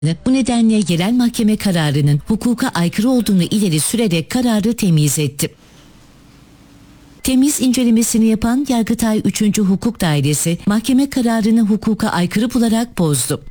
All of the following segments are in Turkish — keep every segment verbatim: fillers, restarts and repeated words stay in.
Bu nedenle yerel mahkeme kararının hukuka aykırı olduğunu ileri sürerek kararı temyiz etti. Temyiz incelemesini yapan Yargıtay üçüncü Hukuk Dairesi mahkeme kararını hukuka aykırı bularak bozdu.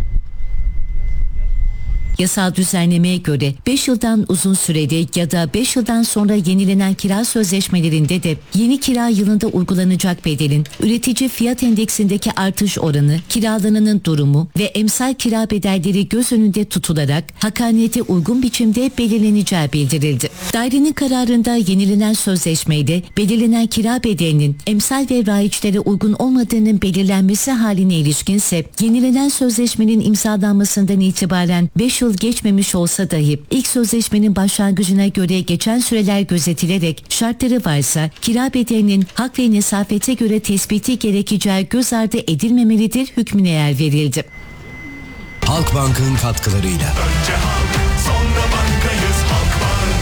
Yasal düzenlemeye göre beş yıldan uzun sürede ya da beş yıldan sonra yenilenen kira sözleşmelerinde de yeni kira yılında uygulanacak bedelin üretici fiyat endeksindeki artış oranı, kiralananın durumu ve emsal kira bedelleri göz önünde tutularak hakkaniyete uygun biçimde belirleneceği bildirildi. Dairenin kararında yenilenen sözleşmeyle belirlenen kira bedelinin emsal ve raiçlere uygun olmadığının belirlenmesi haline ilişkinse yenilenen sözleşmenin imzalanmasından itibaren beş yıl geçmemiş olsa dahi ilk sözleşmenin başlangıcına göre geçen süreler gözetilerek şartları varsa kira bedelinin hak ve nesafete göre tespiti gerekeceği göz ardı edilmemelidir hükmüne yer verildi. Halkbank'ın katkılarıyla. Önce halk, sonra bankayız Halkbank.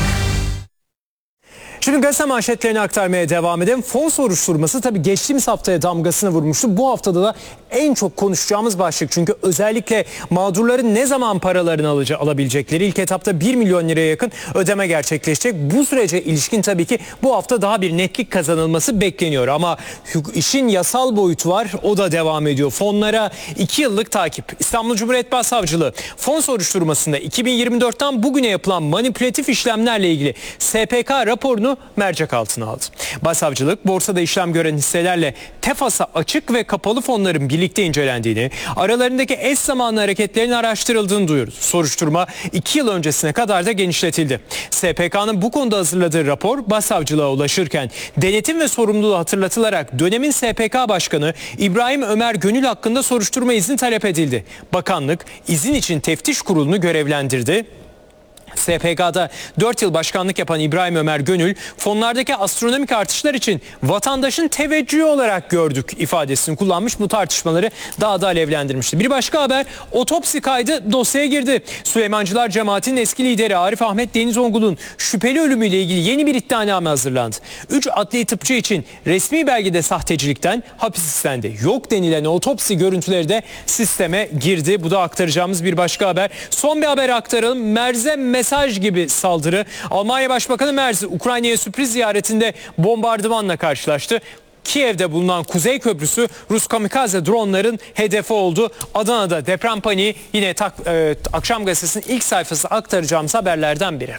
Şimdi gazete manşetlerini aktarmaya devam edelim. Fon soruşturması tabii geçtiğimiz haftaya damgasını vurmuştu. Bu haftada da en çok konuşacağımız başlık. Çünkü özellikle mağdurların ne zaman paralarını alıcı, alabilecekleri ilk etapta bir milyon liraya yakın ödeme gerçekleşecek. Bu sürece ilişkin tabii ki bu hafta daha bir netlik kazanılması bekleniyor. Ama işin yasal boyutu var. O da devam ediyor. Fonlara iki yıllık takip. İstanbul Cumhuriyet Başsavcılığı fon soruşturmasında iki bin yirmi dörtten bugüne yapılan manipülatif işlemlerle ilgili S P K raporunu mercek altına aldı. Başsavcılık borsada işlem gören hisselerle tefasa açık ve kapalı fonların birlikte incelendiğini, aralarındaki eş zamanlı hareketlerin araştırıldığını duyurdu. Soruşturma iki yıl öncesine kadar da genişletildi. S P K'nın bu konuda hazırladığı rapor başsavcılığa ulaşırken denetim ve sorumluluğu hatırlatılarak dönemin S P K Başkanı İbrahim Ömer Gönül hakkında soruşturma izni talep edildi. Bakanlık izin için teftiş kurulunu görevlendirdi. S P K'da dört yıl başkanlık yapan İbrahim Ömer Gönül, fonlardaki astronomik artışlar için vatandaşın teveccühü olarak gördük ifadesini kullanmış, bu tartışmaları daha da alevlendirmişti. Bir başka haber, otopsi kaydı dosyaya girdi. Süleymancılar cemaatinin eski lideri Arif Ahmet Denizongul'un şüpheli ölümüyle ilgili yeni bir iddianame hazırlandı. üç adli tıpçı için resmi belgede sahtecilikten hapis istendi. Yok denilen otopsi görüntüleri de sisteme girdi. Bu da aktaracağımız bir başka haber. Son bir haber aktaralım. Merze mesaj gibi saldırı. Almanya Başbakanı Merz, Ukrayna'ya sürpriz ziyaretinde bombardımanla karşılaştı. Kiev'de bulunan Kuzey Köprüsü Rus kamikaze dronların hedefi oldu. Adana'da deprem paniği yine tak, e, Akşam Gazetesi'nin ilk sayfası aktaracağımız haberlerden biri.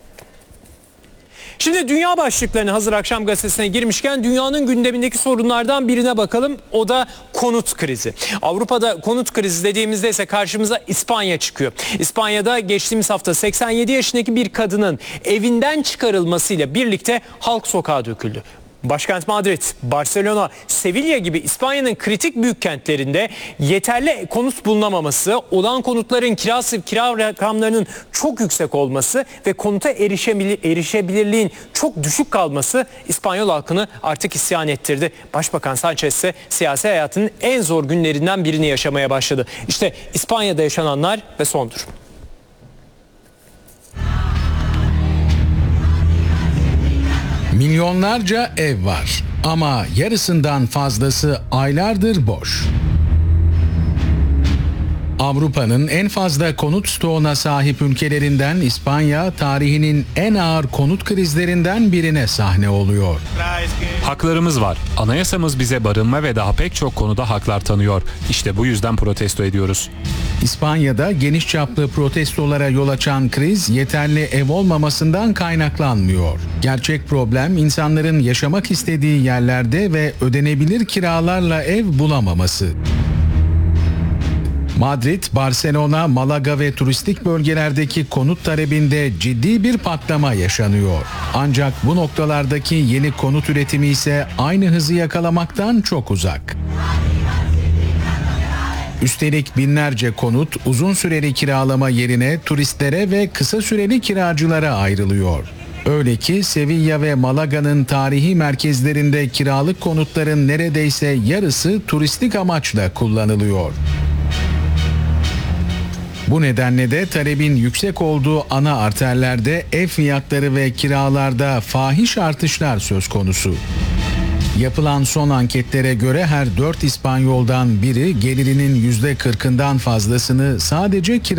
Şimdi dünya başlıklarına hazır Akşam Gazetesi'ne girmişken dünyanın gündemindeki sorunlardan birine bakalım. O da konut krizi. Avrupa'da konut krizi dediğimizde ise karşımıza İspanya çıkıyor. İspanya'da geçtiğimiz hafta seksen yedi yaşındaki bir kadının evinden çıkarılmasıyla birlikte halk sokağa döküldü. Başkent Madrid, Barcelona, Sevilla gibi İspanya'nın kritik büyük kentlerinde yeterli konut bulunamaması, olan konutların kirası, kira rakamlarının çok yüksek olması ve konuta erişebilir, erişebilirliğin çok düşük kalması İspanyol halkını artık isyan ettirdi. Başbakan Sanchez ise siyasi hayatının en zor günlerinden birini yaşamaya başladı. İşte İspanya'da yaşananlar ve son durum. Milyonlarca ev var ama yarısından fazlası aylardır boş. Avrupa'nın en fazla konut stoğuna sahip ülkelerinden İspanya, tarihinin en ağır konut krizlerinden birine sahne oluyor. Haklarımız var. Anayasamız bize barınma ve daha pek çok konuda haklar tanıyor. İşte bu yüzden protesto ediyoruz. İspanya'da geniş çaplı protestolara yol açan kriz yeterli ev olmamasından kaynaklanmıyor. Gerçek problem insanların yaşamak istediği yerlerde ve ödenebilir kiralarla ev bulamaması. Madrid, Barcelona, Malaga ve turistik bölgelerdeki konut talebinde ciddi bir patlama yaşanıyor. Ancak bu noktalardaki yeni konut üretimi ise aynı hızı yakalamaktan çok uzak. Üstelik binlerce konut uzun süreli kiralama yerine turistlere ve kısa süreli kiracılara ayrılıyor. Öyle ki Sevilla ve Malaga'nın tarihi merkezlerinde kiralık konutların neredeyse yarısı turistik amaçla kullanılıyor. Bu nedenle de talebin yüksek olduğu ana arterlerde ev fiyatları ve kiralarda fahiş artışlar söz konusu. Yapılan son anketlere göre her dört İspanyoldan biri gelirinin yüzde kırkından fazlasını sadece kira